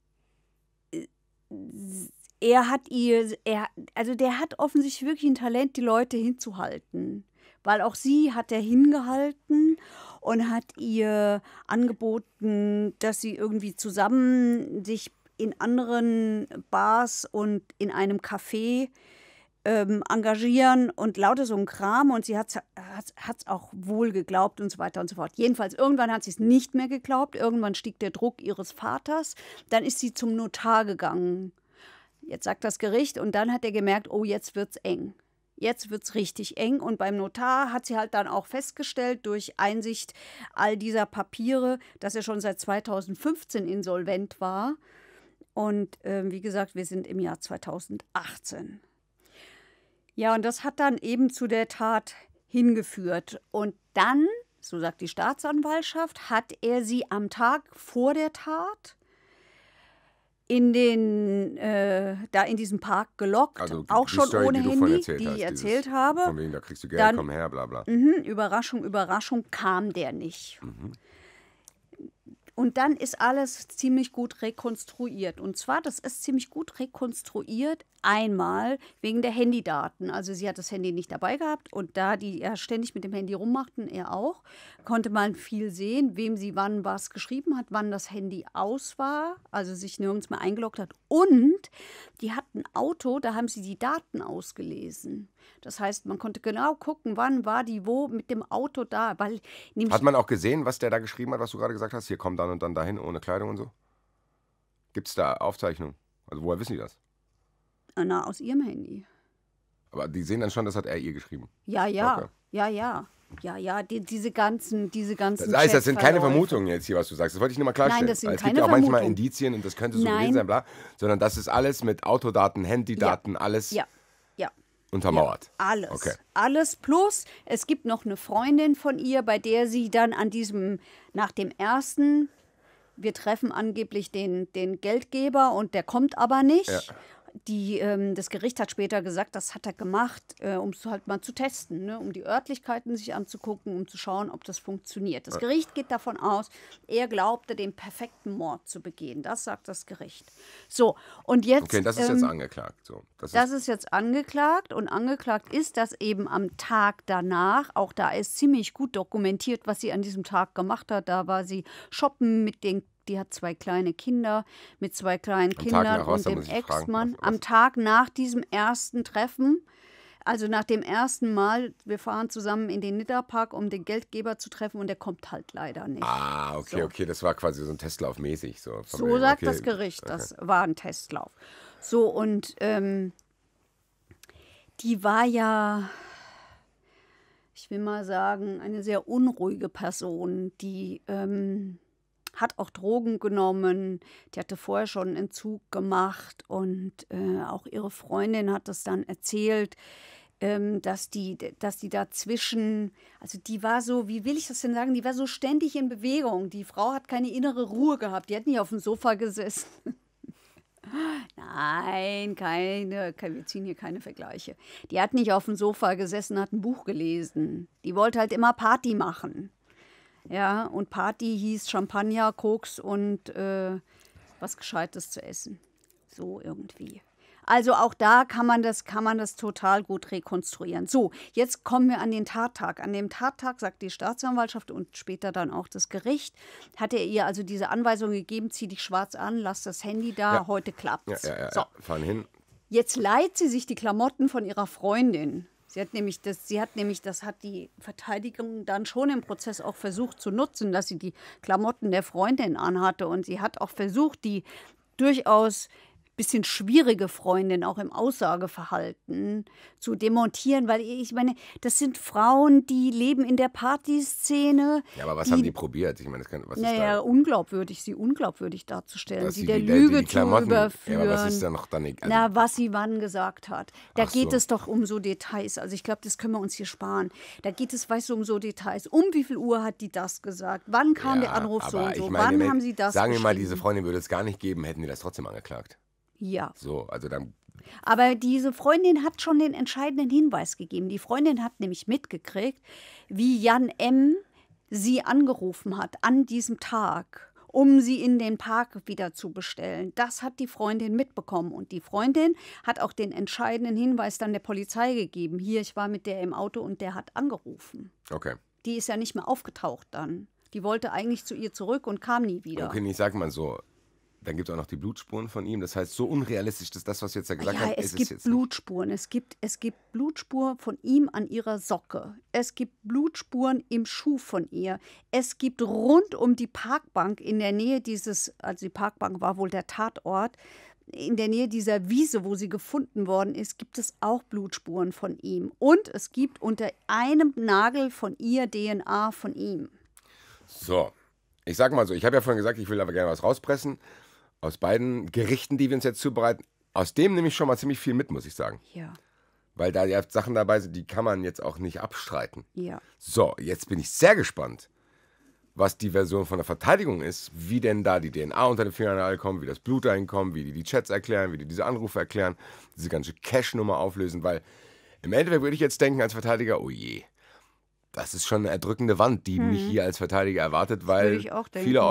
hat offensichtlich wirklich ein Talent, die Leute hinzuhalten. Weil auch sie hat er hingehalten und hat ihr angeboten, dass sie irgendwie zusammen sich in anderen Bars und in einem Café engagieren und lauter so ein Kram. Und sie hat's auch wohl geglaubt und so weiter und so fort. Jedenfalls, irgendwann hat sie es nicht mehr geglaubt. Irgendwann stieg der Druck ihres Vaters. Dann ist sie zum Notar gegangen. Jetzt sagt das Gericht und dann hat er gemerkt, oh, jetzt wird's eng. Jetzt wird es richtig eng und beim Notar hat sie halt dann auch festgestellt durch Einsicht all dieser Papiere, dass er schon seit 2015 insolvent war. Und wie gesagt, wir sind im Jahr 2018. Ja, und das hat dann eben zu der Tat hingeführt. Und dann, so sagt die Staatsanwaltschaft, hat er sie am Tag vor der Tat in diesem Park gelockt, Also auch schon Story, ohne die du vorhin Handy, die ich hast, erzählt habe. Von wegen, da kriegst du Geld, Dann, komm her, bla bla. Überraschung, Überraschung, kam der nicht. Und dann ist alles ziemlich gut rekonstruiert. Und zwar, das ist ziemlich gut rekonstruiert, einmal wegen der Handydaten. Also sie hat das Handy nicht dabei gehabt und da die ja ständig mit dem Handy rummachten, er auch, konnte man viel sehen, wem sie wann was geschrieben hat, wann das Handy aus war, also sich nirgends mehr eingeloggt hat. Und die hatten ein Auto, da haben sie die Daten ausgelesen. Das heißt, man konnte genau gucken, wann war die wo mit dem Auto da. Weil Hat man auch gesehen, was der da geschrieben hat, was du gerade gesagt hast? Hier, komm dann und dann dahin, ohne Kleidung und so? Gibt es da Aufzeichnungen? Also woher wissen die das? Na, aus ihrem Handy. Aber die sehen dann schon, das hat er ihr geschrieben. Ja, Okay. diese ganzen Das heißt, das sind keine Vermutungen jetzt hier, was du sagst. Das wollte ich nur mal klarstellen. Nein, das sind Weil es keine gibt ja auch manchmal Vermutungen. Indizien und das könnte so Nein. gewesen sein, bla. Sondern das ist alles mit Autodaten, Handydaten, alles Ja. untermauert. Ja, alles. Okay. Alles plus, es gibt noch eine Freundin von ihr, bei der sie dann nach dem ersten, wir treffen angeblich den Geldgeber und der kommt aber nicht. Ja. Das Gericht hat später gesagt, das hat er gemacht, um es halt mal zu testen, ne? Um die Örtlichkeiten sich anzugucken, um zu schauen, ob das funktioniert. Das Gericht geht davon aus, er glaubte, den perfekten Mord zu begehen. Das sagt das Gericht. So, und jetzt... Okay, das ist jetzt angeklagt. So, Das ist jetzt angeklagt und angeklagt ist, dass eben am Tag danach, auch da ist ziemlich gut dokumentiert, was sie an diesem Tag gemacht hat. Da war sie shoppen die hat 2 kleine Kinder mit 2 kleinen Kindern nach was, und da dem muss ich fragen, Ex-Mann. was? Am Tag nach diesem ersten Treffen, also nach dem ersten Mal, wir fahren zusammen in den Nidda-Park, um den Geldgeber zu treffen und der kommt halt leider nicht. Ah, okay, So. okay, das war quasi so ein Testlauf mäßig. So Sagt das Gericht, das war ein Testlauf. So, und die war ja, ich will mal sagen, eine sehr unruhige Person, die hat auch Drogen genommen, die hatte vorher schon einen Entzug gemacht und auch ihre Freundin hat das dann erzählt, dass die dazwischen, also die war so, wie will ich das denn sagen, die war so ständig in Bewegung. Die Frau hat keine innere Ruhe gehabt, die hat nicht auf dem Sofa gesessen. Nein, wir ziehen hier keine Vergleiche. Die hat nicht auf dem Sofa gesessen, hat ein Buch gelesen. Die wollte halt immer Party machen. Ja, und Party hieß Champagner, Koks und was Gescheites zu essen. So irgendwie. Also auch da kann man das total gut rekonstruieren. So, jetzt kommen wir an den Tattag. An dem Tattag, sagt die Staatsanwaltschaft und später dann auch das Gericht, hat er ihr also diese Anweisung gegeben, zieh dich schwarz an, lass das Handy da, heute klappt's. Ja, So. fahren hin. Jetzt leiht sie sich die Klamotten von ihrer Freundin. Sie hat nämlich, das hat die Verteidigung dann schon im Prozess auch versucht zu nutzen, dass sie die Klamotten der Freundin anhatte. Und sie hat auch versucht, die durchaus bisschen schwierige Freundin auch im Aussageverhalten zu demontieren, weil ich meine, das sind Frauen, die leben in der Partyszene. Ja, aber was haben die probiert? Ich meine, was ist da? Sie unglaubwürdig darzustellen, Dass sie der Lüge zu überführen. Ja, aber was ist da noch dann egal? Na, was sie wann gesagt hat. Da geht es doch um so Details. Also ich glaube, das können wir uns hier sparen. Da geht es, weißt du, um so Details. Um wie viel Uhr hat die das gesagt? Wann kam der Anruf so und so? Ich meine, wann haben sie das sagen wir mal, diese Freundin würde es gar nicht geben, hätten die das trotzdem angeklagt. Ja. So, also dann. Aber diese Freundin hat schon den entscheidenden Hinweis gegeben. Die Freundin hat nämlich mitgekriegt, wie Jan M. sie angerufen hat an diesem Tag, um sie in den Park wieder zu bestellen. Das hat die Freundin mitbekommen. Und die Freundin hat auch den entscheidenden Hinweis dann der Polizei gegeben. Hier, ich war mit der im Auto und der hat angerufen. Okay. Die ist ja nicht mehr aufgetaucht dann. Die wollte eigentlich zu ihr zurück und kam nie wieder. Okay, ich sag mal so. Dann gibt es auch noch die Blutspuren von ihm. Das heißt, so unrealistisch ist das, was du jetzt gesagt hast. Ja, es gibt Blutspuren. Es gibt Blutspuren von ihm an ihrer Socke. Es gibt Blutspuren im Schuh von ihr. Es gibt rund um die Parkbank in der Nähe also die Parkbank war wohl der Tatort, in der Nähe dieser Wiese, wo sie gefunden worden ist, gibt es auch Blutspuren von ihm. Und es gibt unter einem Nagel von ihr DNA von ihm. So, ich sag mal so, ich habe ja vorhin gesagt, ich will aber gerne was rauspressen. Aus beiden Gerichten, die wir uns jetzt zubereiten, aus dem nehme ich schon mal ziemlich viel mit, muss ich sagen. Ja. Weil da ja Sachen dabei sind, die kann man jetzt auch nicht abstreiten. Ja. So, jetzt bin ich sehr gespannt, was die Version von der Verteidigung ist, wie denn da die DNA unter den Fingernagel kommt, wie das Blut dahin kommt, wie die Chats erklären, wie die diese Anrufe erklären, diese ganze Cash-Nummer auflösen, weil im Endeffekt würde ich jetzt denken als Verteidiger, oh je, das ist schon eine erdrückende Wand, die mich hier als Verteidiger erwartet, weil viele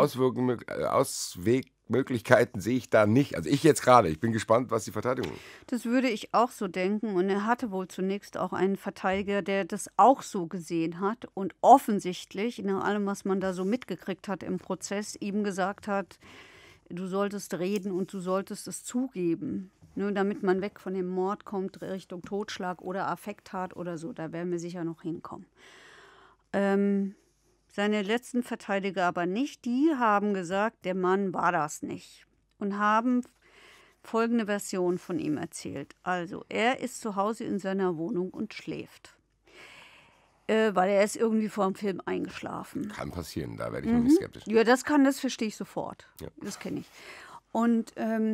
Auswegmöglichkeiten sehe ich da nicht. Also ich jetzt gerade, ich bin gespannt, was die Verteidigung ist. Das würde ich auch so denken. Und er hatte wohl zunächst auch einen Verteidiger, der das auch so gesehen hat und offensichtlich, nach allem, was man da so mitgekriegt hat im Prozess, ihm gesagt hat, du solltest reden und du solltest es zugeben. Nur damit man weg von dem Mord kommt, Richtung Totschlag oder Affekttat oder so. Da werden wir sicher noch hinkommen. Seine letzten Verteidiger aber nicht. Die haben gesagt, der Mann war das nicht. Und haben folgende Version von ihm erzählt. Also, er ist zu Hause in seiner Wohnung und schläft. Weil er ist irgendwie vor dem Film eingeschlafen. Kann passieren, da werde ich nämlich skeptisch. Ja, das verstehe ich sofort. Ja. Das kenne ich. Und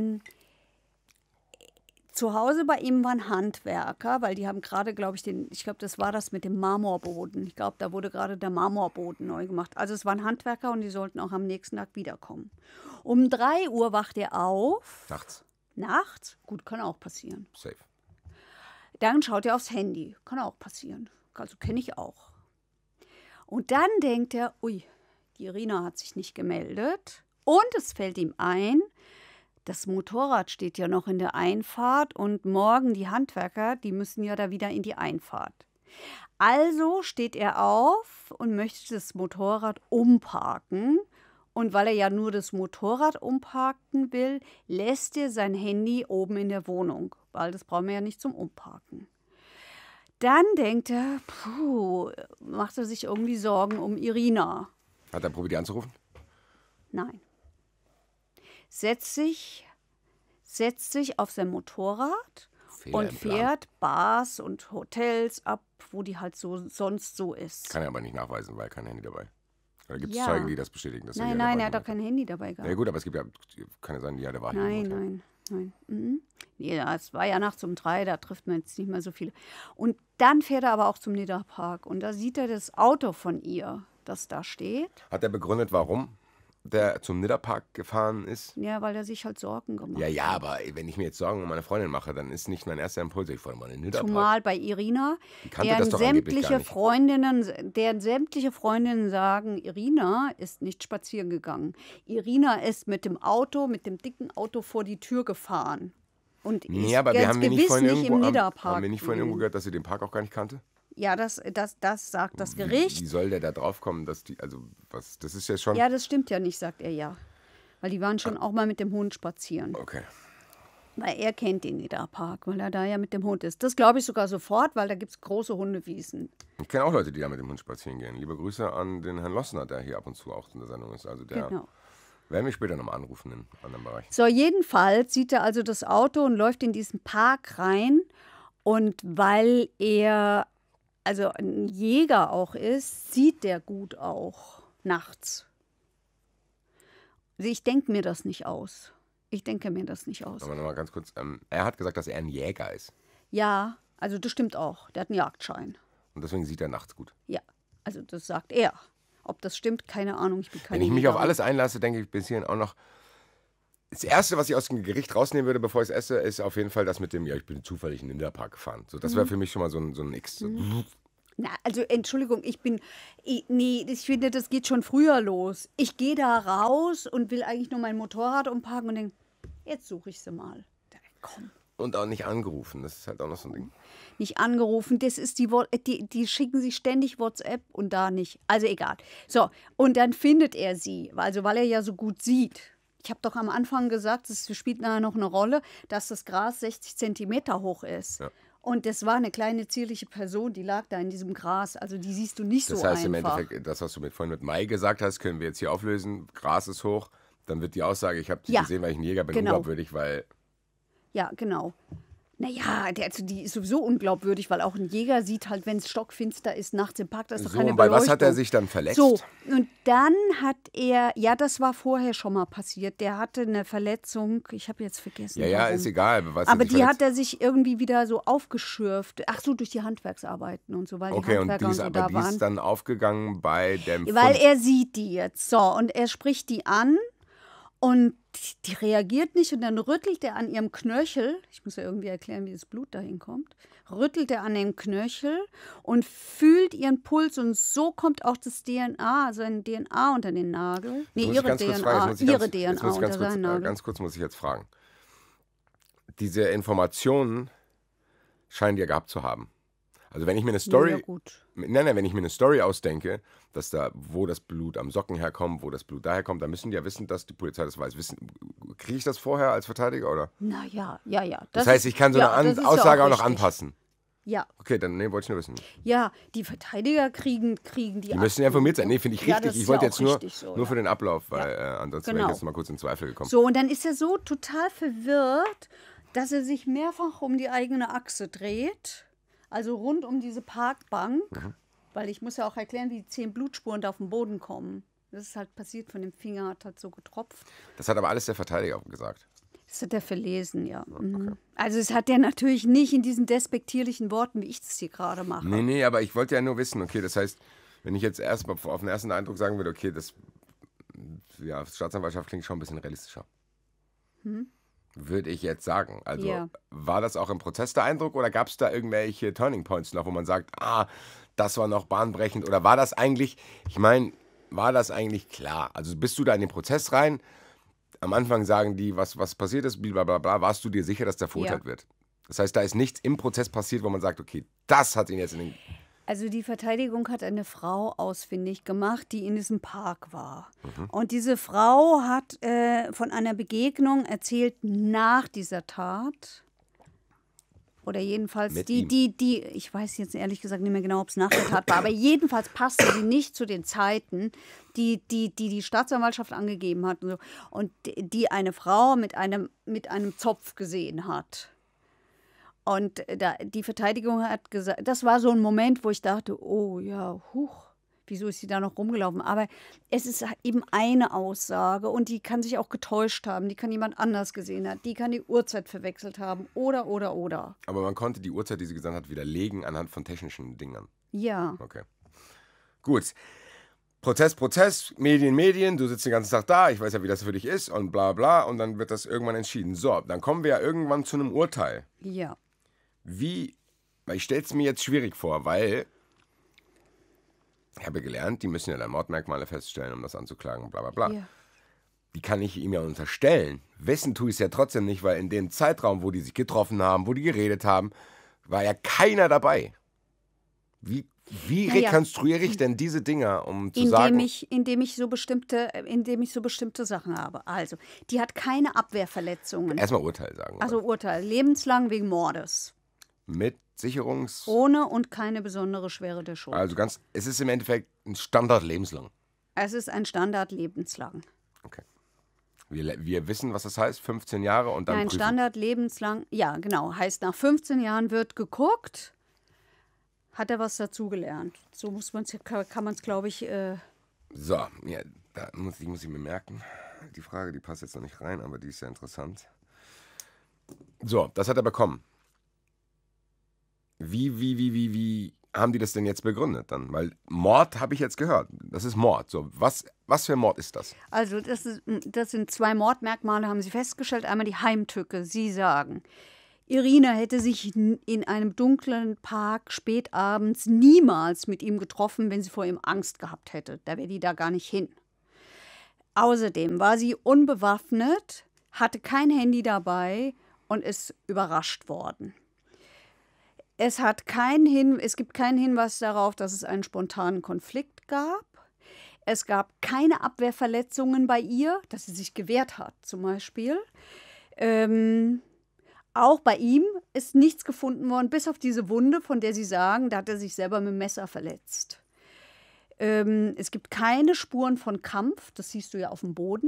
zu Hause bei ihm waren Handwerker, weil die haben gerade, glaube ich, das war das mit dem Marmorboden. Ich glaube, da wurde gerade der Marmorboden neu gemacht. Also es waren Handwerker und die sollten auch am nächsten Tag wiederkommen. Um 3 Uhr wacht er auf. Nachts? Gut, kann auch passieren. Safe. Dann schaut er aufs Handy. Kann auch passieren. Also kenne ich auch. Und dann denkt er, ui, die Irina hat sich nicht gemeldet. Und es fällt ihm ein, das Motorrad steht ja noch in der Einfahrt und morgen die Handwerker, die müssen ja da wieder in die Einfahrt. Also steht er auf und möchte das Motorrad umparken. Und weil er ja nur das Motorrad umparken will, lässt er sein Handy oben in der Wohnung, weil das brauchen wir ja nicht zum Umparken. Dann denkt er, macht er sich irgendwie Sorgen um Irina. Hat er probiert, die anzurufen? Nein. Setzt sich auf sein Motorrad und fährt Bars und Hotels ab, wo die halt sonst so ist. Kann er aber nicht nachweisen, weil kein Handy dabei. Oder gibt es Zeugen, die das bestätigen? Dass Nein, er hat doch kein Handy dabei gehabt. Ja gut, aber es gibt ja, kann ja sein, ja, der war hier. Nein. Ja, es war ja nachts um 3, da trifft man jetzt nicht mehr so viele. Und dann fährt er aber auch zum Nidda-Park und da sieht er das Auto von ihr, das da steht. Hat er begründet, warum der zum Nidda-Park gefahren ist? Ja, weil er sich halt Sorgen gemacht hat. Ja, aber wenn ich mir jetzt Sorgen um meine Freundin mache, dann ist nicht mein erster Impuls, ich fahre mal in den Nidda-Park. Zumal bei Irina, deren sämtliche Freundinnen sagen, Irina ist nicht spazieren gegangen. Irina ist mit dem dicken Auto vor die Tür gefahren. Und nee, aber haben wir nicht vorhin irgendwo gehört, dass sie den Park auch gar nicht kannte? Ja, das sagt das Gericht. Wie soll der da drauf kommen, dass die, also was, das ist ja schon... Ja, das stimmt ja nicht, sagt er ja. Weil die waren schon auch mal mit dem Hund spazieren. Okay. Weil er kennt den Nidda-Park, weil er da ja mit dem Hund ist. Das glaube ich sogar sofort, weil da gibt es große Hundewiesen. Ich kenne auch Leute, die da mit dem Hund spazieren gehen. Liebe Grüße an den Herrn Lossner, der hier ab und zu auch in der Sendung ist. Also der werden wir später nochmal anrufen in anderen Bereichen. So, jedenfalls sieht er also das Auto und läuft in diesen Park rein. Und weil er also ein Jäger auch ist, sieht der gut auch nachts. Also ich denke mir das nicht aus. Aber nochmal ganz kurz. Er hat gesagt, dass er ein Jäger ist. Ja, also das stimmt auch. Der hat einen Jagdschein. Und deswegen sieht er nachts gut. Ja, also das sagt er. Ob das stimmt, keine Ahnung. Ich bin keine Wenn ich mich Jägerin. auf alles einlasse, denke ich bis hierhin auch noch. Das Erste, was ich aus dem Gericht rausnehmen würde, bevor ich es esse, ist auf jeden Fall das mit dem, ja, ich bin zufällig in den Nidda-Park gefahren. So, das wäre für mich schon mal so ein X. Na, also Entschuldigung, ich finde, das geht schon früher los. Ich gehe da raus und will eigentlich nur mein Motorrad umparken und denke, jetzt suche ich sie mal. Komm. Und auch nicht angerufen, das ist halt auch noch so ein Ding. Nicht angerufen, das ist die schicken sich ständig WhatsApp und da nicht. Also egal. So, und dann findet er sie, also weil er ja so gut sieht. Ich habe doch am Anfang gesagt, es spielt nachher noch eine Rolle, dass das Gras 60 Zentimeter hoch ist. Ja. Und das war eine kleine, zierliche Person, die lag da in diesem Gras. Also die siehst du nicht so einfach. Das heißt im Endeffekt, das, was du vorhin mit Mai gesagt hast, können wir jetzt hier auflösen. Gras ist hoch. Dann wird die Aussage, ich habe die gesehen, weil ich ein Jäger bin, unglaubwürdig, weil... Ja, genau. Naja, die ist sowieso unglaubwürdig, weil auch ein Jäger sieht halt, wenn es stockfinster ist, nachts im Park, da ist doch keine Beleuchtung. Und bei was hat er sich dann verletzt? So, und dann hat er, ja, das war vorher schon mal passiert, der hatte eine Verletzung, ich habe jetzt vergessen. Ja, warum. Ist egal. Aber die hat er sich irgendwie wieder so aufgeschürft. Ach so, durch die Handwerksarbeiten und so, weil die Handwerker und so da waren. Die ist dann aufgegangen bei dem Weil er sieht die jetzt, so, und er spricht die an. Und die reagiert nicht und dann rüttelt er an ihrem Knöchel, ich muss ja irgendwie erklären, wie das Blut dahin kommt, rüttelt er an dem Knöchel und fühlt ihren Puls und so kommt auch das DNA, also ein DNA unter den Nagel. Nee, ihre DNA unter seinen Nagel. Ganz kurz muss ich jetzt fragen. Diese Informationen scheinen die ja gehabt zu haben. Also wenn ich mir eine Story, wenn ich mir eine Story ausdenke, dass da, wo das Blut am Socken herkommt, wo das Blut daher kommt, dann müssen die ja wissen, dass die Polizei das weiß. Kriege ich das vorher als Verteidiger, oder? Na ja. Das heißt, ich kann so eine Aussage auch noch anpassen. Ja. Okay, dann wollte ich nur wissen. Ja, die Verteidiger kriegen die müssen ja informiert sein. Nee, finde ich richtig. Ich wollte jetzt nur für den Ablauf, weil ansonsten wäre ich jetzt mal kurz in Zweifel gekommen. So, und dann ist er so total verwirrt, dass er sich mehrfach um die eigene Achse dreht. Also rund um diese Parkbank, weil ich muss ja auch erklären, wie die 10 Blutspuren da auf den Boden kommen. Das ist halt passiert, von dem Finger hat halt so getropft. Das hat aber alles der Verteidiger gesagt. Das hat er verlesen, ja. Okay. Also das hat er natürlich nicht in diesen despektierlichen Worten, wie ich das hier gerade mache. Nee, aber ich wollte ja nur wissen, okay, das heißt, wenn ich jetzt erstmal auf den ersten Eindruck sagen würde, okay, das Staatsanwaltschaft klingt schon ein bisschen realistischer. Würde ich jetzt sagen. Also war das auch im Prozess der Eindruck oder gab es da irgendwelche Turning Points noch, wo man sagt, das war noch bahnbrechend oder war das eigentlich, war das eigentlich klar? Also bist du da in den Prozess rein, am Anfang sagen die, was passiert ist, blablabla, warst du dir sicher, dass der verurteilt wird? Das heißt, da ist nichts im Prozess passiert, wo man sagt, okay, das hat ihn jetzt in den... Also die Verteidigung hat eine Frau ausfindig gemacht, die in diesem Park war. Und diese Frau hat von einer Begegnung erzählt nach dieser Tat. Oder jedenfalls die, ich weiß jetzt ehrlich gesagt nicht mehr genau, ob es nach der Tat war, aber jedenfalls passte sie nicht zu den Zeiten, die Staatsanwaltschaft angegeben hat. Und die eine Frau mit einem Zopf gesehen hat. Und die Verteidigung hat gesagt, das war so ein Moment, wo ich dachte, oh ja, wieso ist sie da noch rumgelaufen? Aber es ist eben eine Aussage und die kann sich auch getäuscht haben, die kann jemand anders gesehen haben, die kann die Uhrzeit verwechselt haben oder. Aber man konnte die Uhrzeit, die sie gesagt hat, widerlegen anhand von technischen Dingern. Ja. Okay. Gut. Prozess, Medien, du sitzt den ganzen Tag da, ich weiß ja, wie das für dich ist und bla bla und dann wird das irgendwann entschieden. So, dann kommen wir ja irgendwann zu einem Urteil. Ja. Weil ich stelle es mir jetzt schwierig vor, weil ich habe gelernt, die müssen ja dann Mordmerkmale feststellen, um das anzuklagen, bla bla bla. Ja. Wie kann ich ihm ja unterstellen? Wissen tue ich es ja trotzdem nicht, weil in dem Zeitraum, wo die sich getroffen haben, wo die geredet haben, war ja keiner dabei. Wie Wie rekonstruiere ich denn diese Dinger, um zu sagen... Indem ich so bestimmte Sachen habe. Also, die hat keine Abwehrverletzungen. Erstmal Urteil sagen. Also Urteil, lebenslang wegen Mordes. Mit Sicherungs... Ohne und keine besondere Schwere der Schuld. Also es ist im Endeffekt ein Standard lebenslang. Es ist ein Standard lebenslang. Okay. Wir wissen, was das heißt, 15 Jahre und dann Ein prüfen. Standard lebenslang, ja genau, heißt nach 15 Jahren wird geguckt, hat er was dazugelernt. So kann man es, glaube ich... So, ja, die muss ich mir merken. Die Frage, die passt jetzt noch nicht rein, aber die ist ja interessant. So, das hat er bekommen. Wie haben die das denn jetzt begründet dann? Weil Mord habe ich jetzt gehört. Das ist Mord. So, was für Mord ist das? Also das sind 2 Mordmerkmale, haben sie festgestellt. Einmal die Heimtücke. Sie sagen, Irina hätte sich in einem dunklen Park spätabends niemals mit ihm getroffen, wenn sie vor ihm Angst gehabt hätte. Da wäre die da gar nicht hin. Außerdem war sie unbewaffnet, hatte kein Handy dabei und ist überrascht worden. Es gibt keinen Hinweis darauf, dass es einen spontanen Konflikt gab. Es gab keine Abwehrverletzungen bei ihr, dass sie sich gewehrt hat zum Beispiel. Auch bei ihm ist nichts gefunden worden, bis auf diese Wunde, von der sie sagen, da hat er sich selber mit dem Messer verletzt. Es gibt keine Spuren von Kampf, das siehst du ja auf dem Boden.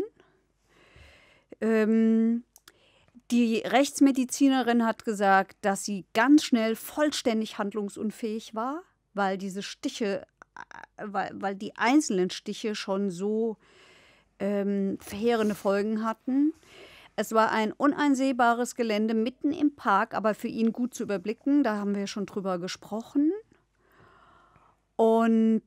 Die Rechtsmedizinerin hat gesagt, dass sie ganz schnell vollständig handlungsunfähig war, weil diese Stiche, weil die einzelnen Stiche schon so verheerende Folgen hatten. Es war ein uneinsehbares Gelände mitten im Park, aber für ihn gut zu überblicken. Da haben wir schon drüber gesprochen. Und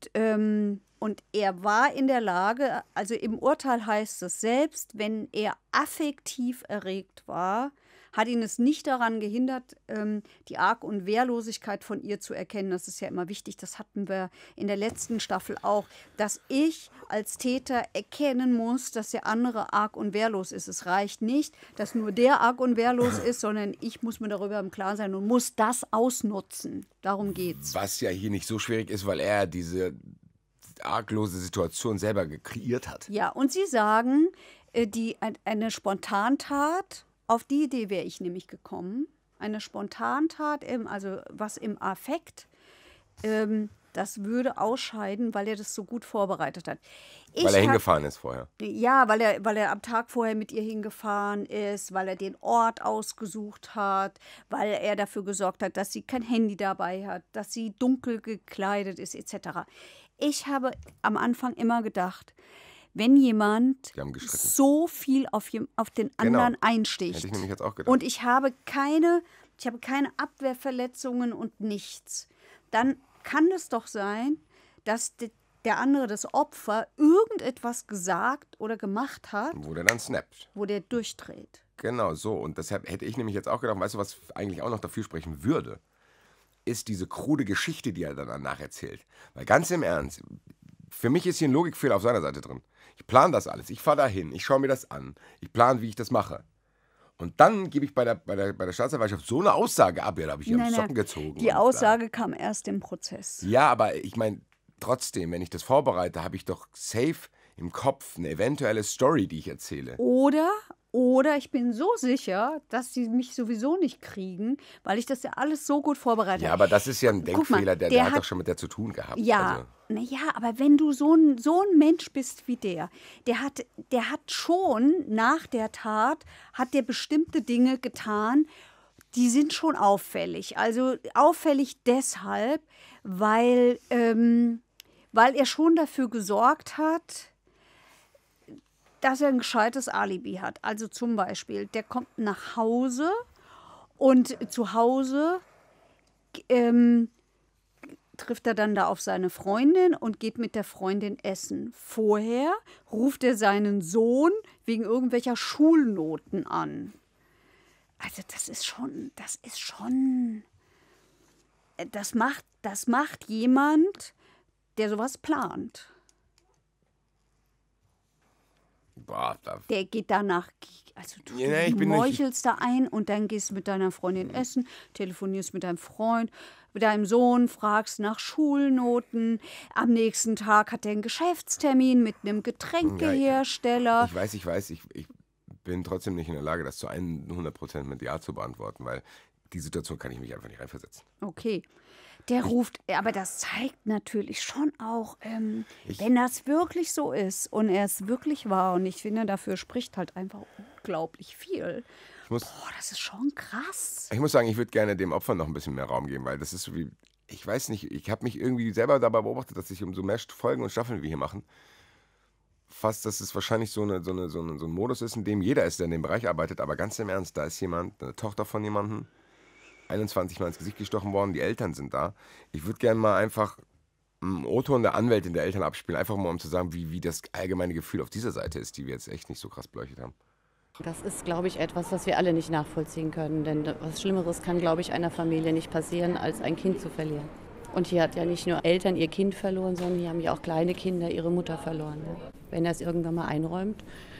er war in der Lage, also im Urteil heißt es, selbst wenn er affektiv erregt war, hat ihn es nicht daran gehindert, die Arg- und Wehrlosigkeit von ihr zu erkennen. Das ist ja immer wichtig, das hatten wir in der letzten Staffel auch, dass ich als Täter erkennen muss, dass der andere arg und wehrlos ist. Es reicht nicht, dass nur der arg und wehrlos ist, sondern ich muss mir darüber im Klaren sein und muss das ausnutzen. Darum geht's. Was ja hier nicht so schwierig ist, weil er diese arglose Situation selber kreiert hat. Ja, und Sie sagen, eine Spontantat, auf die Idee wäre ich nämlich gekommen, eine Spontantat, also was im Affekt, das würde ausscheiden, weil er das so gut vorbereitet hat. Weil er hingefahren ist vorher. Ja, weil er am Tag vorher mit ihr hingefahren ist, weil er den Ort ausgesucht hat, weil er dafür gesorgt hat, dass sie kein Handy dabei hat, dass sie dunkel gekleidet ist, etc. Ich habe am Anfang immer gedacht, wenn jemand so viel auf den anderen einsticht. Hätte ich nämlich jetzt auch gedacht. Und ich habe keine Abwehrverletzungen und nichts. Dann kann es doch sein, dass der andere, das Opfer, irgendetwas gesagt oder gemacht hat. Wo der dann snappt. Wo der durchdreht. Genau, so. Und deshalb hätte ich nämlich jetzt auch gedacht, weißt du, was eigentlich auch noch dafür sprechen würde, ist diese krude Geschichte, die er dann danach erzählt. Weil ganz im Ernst, für mich ist hier ein Logikfehler auf seiner Seite drin. Ich plane das alles, ich fahre dahin, ich schaue mir das an, ich plane, wie ich das mache. Und dann gebe ich bei der Staatsanwaltschaft so eine Aussage ab, ja, da habe ich hier am Socken gezogen. Die Aussage kam erst im Prozess. Ja, aber ich meine, trotzdem, wenn ich das vorbereite, habe ich doch safe im Kopf eine eventuelle Story, die ich erzähle. Oder ich bin so sicher, dass sie mich sowieso nicht kriegen, weil ich das ja alles so gut vorbereitet habe. Ja, aber das ist ja ein Denkfehler, der hat doch schon mit der zu tun gehabt. Ja, also. Naja, aber wenn du so ein Mensch bist wie der hat schon nach der Tat, hat der bestimmte Dinge getan, die sind schon auffällig. Also auffällig deshalb, weil er schon dafür gesorgt hat, dass er ein gescheites Alibi hat. Also zum Beispiel, der kommt nach Hause und zu Hause trifft er dann da auf seine Freundin und geht mit der Freundin essen. Vorher ruft er seinen Sohn wegen irgendwelcher Schulnoten an. Also das macht jemand, der sowas plant. Boah, der geht danach, also du meuchelst da ein und dann gehst du mit deiner Freundin essen, telefonierst mit deinem Freund, deinem Sohn, fragst nach Schulnoten. Am nächsten Tag hat er einen Geschäftstermin mit einem Getränkehersteller. Ich weiß, ich bin trotzdem nicht in der Lage, das zu 100% mit Ja zu beantworten, weil die Situation kann ich mich einfach nicht reinversetzen. Okay. Der ruft, aber das zeigt natürlich schon auch, wenn das wirklich so ist und er es wirklich war. Und ich finde, dafür spricht halt einfach unglaublich viel. Das ist schon krass. Ich muss sagen, ich würde gerne dem Opfer noch ein bisschen mehr Raum geben, weil das ist so wie, ich weiß nicht, ich habe mich irgendwie selber dabei beobachtet, dass sich umso mehr Folgen und Staffeln wir hier machen, fast, dass es wahrscheinlich so ein Modus ist, in dem jeder ist, der in dem Bereich arbeitet, aber ganz im Ernst, da ist jemand, eine Tochter von jemandem, 21 Mal ins Gesicht gestochen worden, die Eltern sind da. Ich würde gerne mal einfach einen O-Ton der Anwältin der Eltern abspielen, einfach mal um zu sagen, wie das allgemeine Gefühl auf dieser Seite ist, die wir jetzt echt nicht so krass beleuchtet haben. Das ist, glaube ich, etwas, was wir alle nicht nachvollziehen können. Denn was Schlimmeres kann, glaube ich, einer Familie nicht passieren, als ein Kind zu verlieren. Und hier hat ja nicht nur Eltern ihr Kind verloren, sondern hier haben ja auch kleine Kinder ihre Mutter verloren. Ne? Wenn er es irgendwann mal einräumt,